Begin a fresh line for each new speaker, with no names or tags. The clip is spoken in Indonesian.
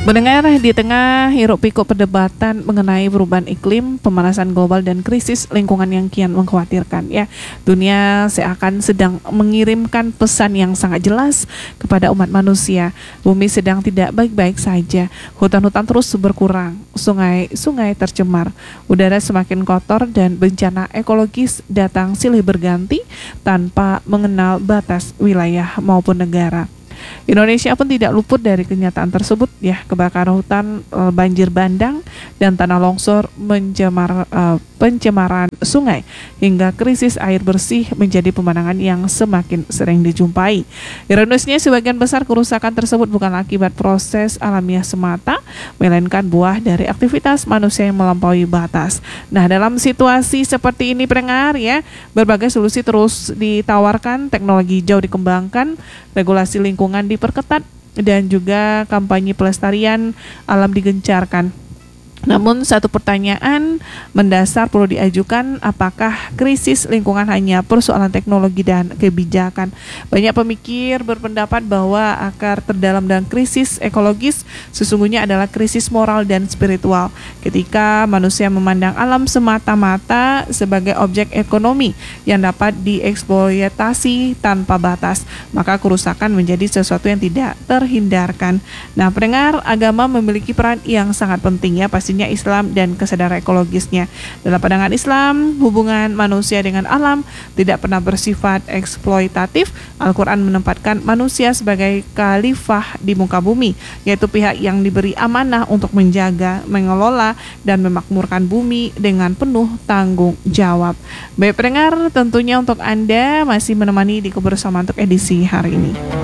Mendengar di tengah hiruk-pikuk perdebatan mengenai perubahan iklim, pemanasan global dan krisis lingkungan yang kian mengkhawatirkan ya. Dunia seakan sedang mengirimkan pesan yang sangat jelas kepada umat manusia. Bumi sedang tidak baik-baik saja. Hutan-hutan terus berkurang, sungai-sungai tercemar, udara semakin kotor dan bencana ekologis datang silih berganti tanpa mengenal batas wilayah maupun negara. Indonesia pun tidak luput dari kenyataan tersebut ya. Kebakaran hutan, banjir bandang dan tanah longsor, pencemaran sungai hingga krisis air bersih menjadi pemandangan yang semakin sering dijumpai. Ironisnya sebagian besar kerusakan tersebut bukan akibat proses alamiah semata, melainkan buah dari aktivitas manusia yang melampaui batas. Nah, dalam situasi seperti ini pendengar ya, berbagai solusi terus ditawarkan, teknologi hijau dikembangkan, regulasi lingkungan diperketat, dan juga kampanye pelestarian alam digencarkan. Namun satu pertanyaan mendasar perlu diajukan, apakah krisis lingkungan hanya persoalan teknologi dan kebijakan? Banyak pemikir berpendapat bahwa akar terdalam dan krisis ekologis sesungguhnya adalah krisis moral dan spiritual. Ketika manusia memandang alam semata-mata sebagai objek ekonomi yang dapat dieksploitasi tanpa batas, maka kerusakan menjadi sesuatu yang tidak terhindarkan. Nah, pendengar, agama memiliki peran yang sangat penting ya, pasti Islam dan kesadaran ekologisnya. Dalam pandangan Islam, hubungan manusia dengan alam tidak pernah bersifat eksploitatif. Al-Quran menempatkan manusia sebagai khalifah di muka bumi, yaitu pihak yang diberi amanah untuk menjaga, mengelola, dan memakmurkan bumi dengan penuh tanggung jawab. Baik pendengar, tentunya untuk Anda masih menemani di kebersamaan untuk edisi hari ini.